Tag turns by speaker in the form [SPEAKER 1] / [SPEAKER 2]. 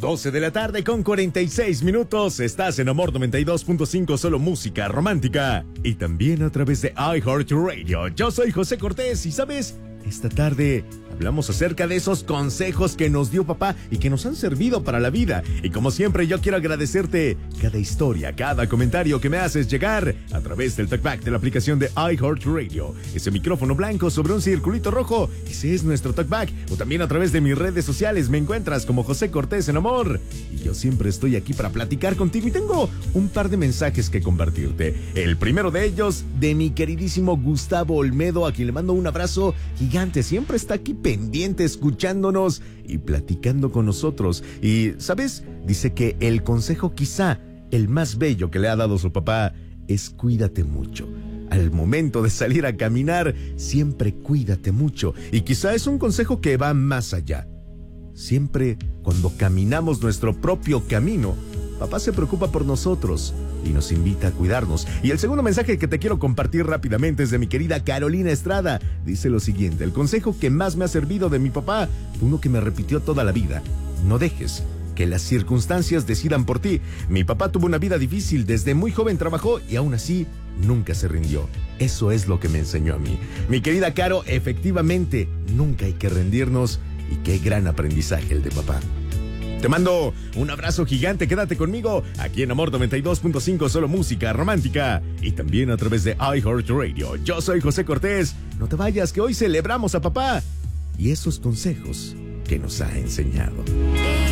[SPEAKER 1] 12 de la tarde con 46 minutos. Estás en Amor 92.5, solo música romántica. Y también a través de iHeartRadio. Yo soy José Cortés y, ¿sabes? Esta tarde hablamos acerca de esos consejos que nos dio papá y que nos han servido para la vida. Y como siempre, yo quiero agradecerte cada historia, cada comentario que me haces llegar a través del talkback de la aplicación de iHeartRadio. Ese micrófono blanco sobre un circulito rojo, ese es nuestro talkback. O también a través de mis redes sociales me encuentras como José Cortés en Amor. Y yo siempre estoy aquí para platicar contigo y tengo un par de mensajes que compartirte. El primero de ellos, de mi queridísimo Gustavo Olmedo, a quien le mando un abrazo gigante. Siempre está aquí pendiente, escuchándonos y platicando con nosotros. Y, ¿sabes? Dice que el consejo quizá el más bello que le ha dado su papá es cuídate mucho. Al momento de salir a caminar, siempre cuídate mucho. Y quizá es un consejo que va más allá. Siempre cuando caminamos nuestro propio camino, papá se preocupa por nosotros y nos invita a cuidarnos. Y el segundo mensaje que te quiero compartir rápidamente es de mi querida Carolina Estrada. Dice lo siguiente: el consejo que más me ha servido de mi papá fue uno que me repitió toda la vida. No dejes que las circunstancias decidan por ti. Mi papá tuvo una vida difícil, desde muy joven trabajó y aún así nunca se rindió. Eso es lo que me enseñó a mí. Mi querida Caro, efectivamente, nunca hay que rendirnos, y qué gran aprendizaje el de papá. Te mando un abrazo gigante, quédate conmigo aquí en Amor 92.5, solo música romántica, y también a través de iHeartRadio. Yo soy José Cortés, no te vayas que hoy celebramos a papá y esos consejos que nos ha enseñado.